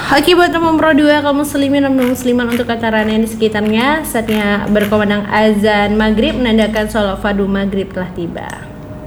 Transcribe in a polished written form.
Oke, buat teman Pro 2 kaum muslimin dan musliman untuk acara yang di sekitarnya, saatnya berkumandang azan maghrib menandakan sholat fardu maghrib telah tiba.